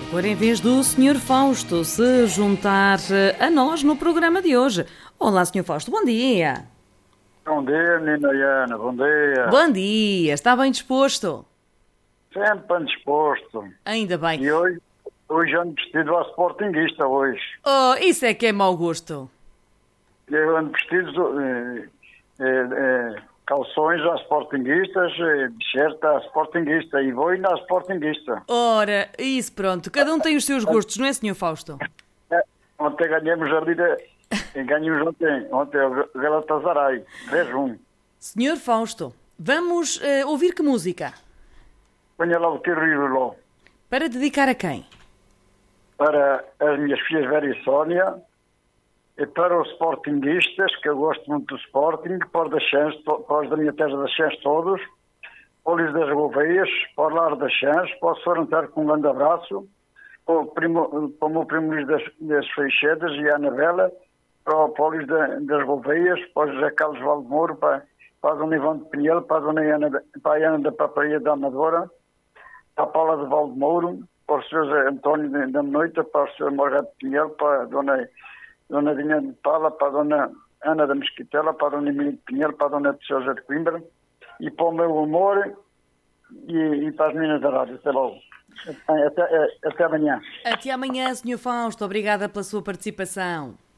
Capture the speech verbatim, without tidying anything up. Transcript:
por em vez do senhor Fausto se juntar a nós no programa de hoje. Olá, senhor Fausto, bom dia. Bom dia, menina Iana, bom dia. Bom dia, está bem disposto? Sempre bem disposto. Ainda bem. E hoje, hoje ando vestido a sportinguista, hoje. Oh, isso é que é mau gosto. Eu ando vestido eh, eh, eh, calções a sportinguistas, eh, t-shirt a sportinguista e boina a sportinguista. Ora, isso pronto, cada um tem os seus gostos, não é, senhor Fausto? É, ontem ganhamos a Liga, ganhamos ontem, ontem o Galatasaray, três a um. Senhor Fausto, vamos eh, ouvir que música? Ponha lá o Tirriló Para dedicar a quem? para as minhas filhas Vera e Sónia, e para os sportinguistas, que eu gosto muito do Sporting, para os, da Chance, para os da minha terra das Chance todos, para os das Gouveias, para o Lar das Chance, para o senhor entrar com um grande abraço, para o, primo, para o meu primo Luís das, das Feixedas e a Anabela, para o Paulo da, das Gouveias, para o José Carlos Valdemoro, para, para a Dona Ivone de Pinheiro, para a Dona Ana, para a Ana da Paparia da Amadora, para a Paula de Valdemoro, para o senhor António da Noite, para o senhor Morgado de Pinheiro, para a Dona Dona Dinha de Pala, para a Dona Ana da Mesquitela, para a Dona Emília de Pinheiro, para a Dona de Sousa de Coimbra, e para o meu amor e, e para as meninas da rádio. Até logo. Até, até, até amanhã. Até amanhã, senhor Fausto. Obrigada pela sua participação.